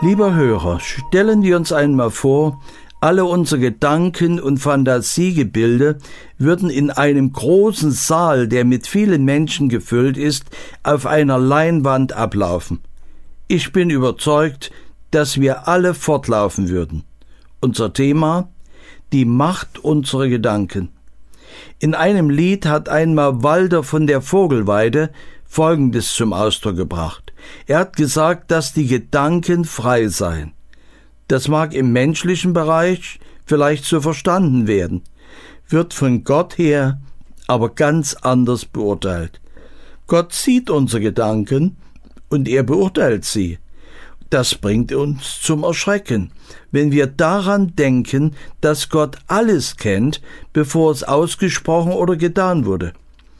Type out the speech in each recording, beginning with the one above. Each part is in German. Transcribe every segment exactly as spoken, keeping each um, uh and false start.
Lieber Hörer, stellen wir uns einmal vor, alle unsere Gedanken und Fantasiegebilde würden in einem großen Saal, der mit vielen Menschen gefüllt ist, auf einer Leinwand ablaufen. Ich bin überzeugt, dass wir alle fortlaufen würden. Unser Thema: die Macht unserer Gedanken. In einem Lied hat einmal Walter von der Vogelweide Folgendes zum Ausdruck gebracht. Er hat gesagt, dass die Gedanken frei seien. Das mag im menschlichen Bereich vielleicht so verstanden werden, wird von Gott her aber ganz anders beurteilt. Gott sieht unsere Gedanken und er beurteilt sie. Das bringt uns zum Erschrecken, wenn wir daran denken, dass Gott alles kennt, bevor es ausgesprochen oder getan wurde.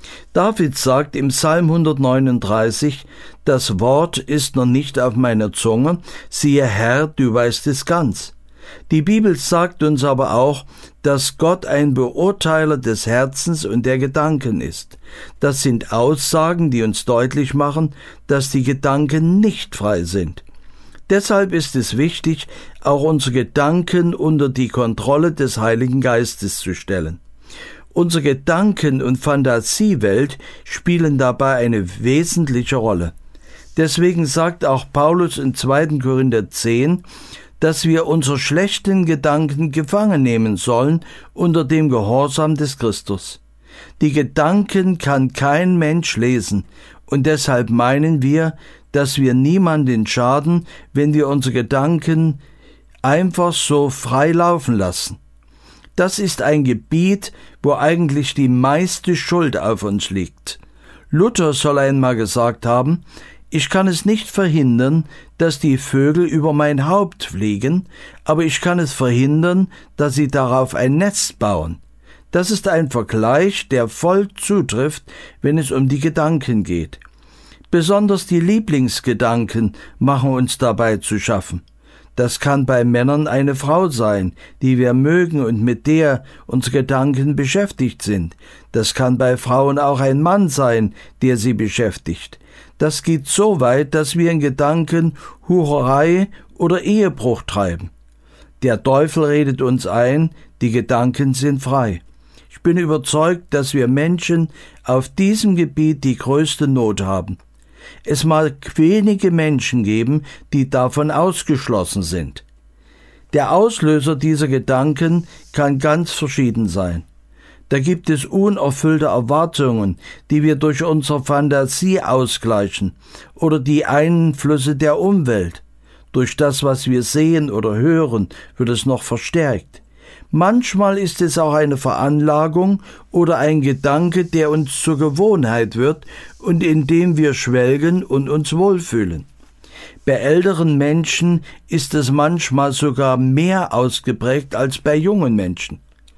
David sagt im Psalm hundertneununddreißig, das Wort ist noch nicht auf meiner Zunge, siehe Herr, du weißt es ganz. Die Bibel sagt uns aber auch, dass Gott ein Beurteiler des Herzens und der Gedanken ist. Das sind Aussagen, die uns deutlich machen, dass die Gedanken nicht frei sind. Deshalb ist es wichtig, auch unsere Gedanken unter die Kontrolle des Heiligen Geistes zu stellen. Unsere Gedanken- und Fantasiewelt spielen dabei eine wesentliche Rolle. Deswegen sagt auch Paulus in zweiter Korinther zehn, dass wir unsere schlechten Gedanken gefangen nehmen sollen unter dem Gehorsam des Christus. Die Gedanken kann kein Mensch lesen und deshalb meinen wir, dass wir niemanden schaden, wenn wir unsere Gedanken einfach so frei laufen lassen. Das ist ein Gebiet, wo eigentlich die meiste Schuld auf uns liegt. Luther soll einmal gesagt haben, ich kann es nicht verhindern, dass die Vögel über mein Haupt fliegen, aber ich kann es verhindern, dass sie darauf ein Nest bauen. Das ist ein Vergleich, der voll zutrifft, wenn es um die Gedanken geht. Besonders die Lieblingsgedanken machen uns dabei zu schaffen. Das kann bei Männern eine Frau sein, die wir mögen und mit der unsere Gedanken beschäftigt sind. Das kann bei Frauen auch ein Mann sein, der sie beschäftigt. Das geht so weit, dass wir in Gedanken Hurerei oder Ehebruch treiben. Der Teufel redet uns ein, die Gedanken sind frei. Ich bin überzeugt, dass wir Menschen auf diesem Gebiet die größte Not haben. Es mag wenige Menschen geben, die davon ausgeschlossen sind. Der Auslöser dieser Gedanken kann ganz verschieden sein. Da gibt es unerfüllte Erwartungen, die wir durch unsere Fantasie ausgleichen, oder die Einflüsse der Umwelt. Durch das, was wir sehen oder hören, wird es noch verstärkt. Manchmal ist es auch eine Veranlagung oder ein Gedanke, der uns zur Gewohnheit wird und in dem wir schwelgen und uns wohlfühlen. Bei älteren Menschen ist es manchmal sogar mehr ausgeprägt als bei jungen Menschen.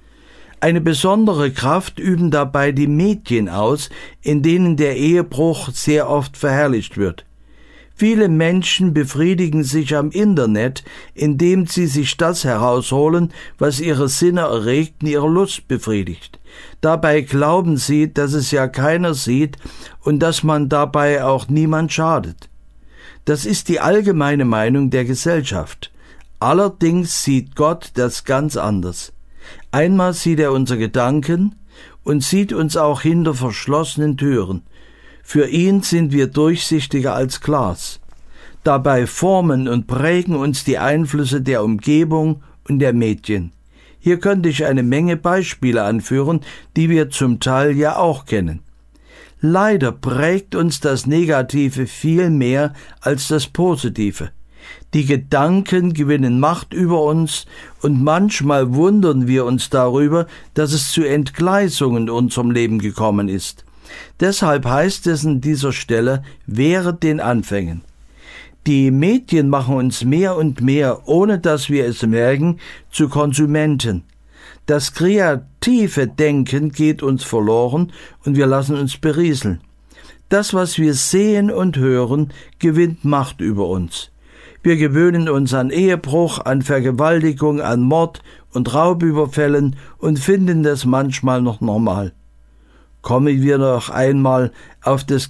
Eine besondere Kraft üben dabei die Medien aus, in denen der Ehebruch sehr oft verherrlicht wird. Viele Menschen befriedigen sich am Internet, indem sie sich das herausholen, was ihre Sinne erregt und ihre Lust befriedigt. Dabei glauben sie, dass es ja keiner sieht und dass man dabei auch niemand schadet. Das ist die allgemeine Meinung der Gesellschaft. Allerdings sieht Gott das ganz anders. Einmal sieht er unsere Gedanken und sieht uns auch hinter verschlossenen Türen. Für ihn sind wir durchsichtiger als Glas. Dabei formen und prägen uns die Einflüsse der Umgebung und der Medien. Hier könnte ich eine Menge Beispiele anführen, die wir zum Teil ja auch kennen. Leider prägt uns das Negative viel mehr als das Positive. Die Gedanken gewinnen Macht über uns und manchmal wundern wir uns darüber, dass es zu Entgleisungen in unserem Leben gekommen ist. Deshalb heißt es an dieser Stelle, wehret den Anfängen. Die Medien machen uns mehr und mehr, ohne dass wir es merken, zu Konsumenten. Das kreative Denken geht uns verloren und wir lassen uns berieseln. Das, was wir sehen und hören, gewinnt Macht über uns. Wir gewöhnen uns an Ehebruch, an Vergewaltigung, an Mord und Raubüberfällen und finden das manchmal noch normal. Kommen wir noch einmal auf das